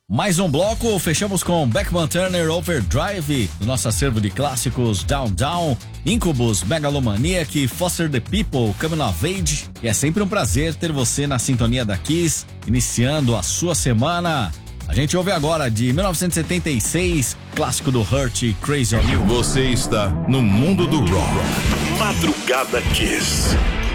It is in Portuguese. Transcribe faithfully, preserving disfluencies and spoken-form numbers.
Mais um bloco, fechamos com Beckman Turner Overdrive, do nosso acervo de clássicos Down Down, Incubus, Megalomaniac, Foster the People, Coming of Age. E é sempre um prazer ter você na sintonia da Kiss, iniciando a sua semana. A gente ouve agora de mil novecentos e setenta e seis, clássico do Hurt, Crazy on You. Você está no mundo do rock. Madrugada Kiss.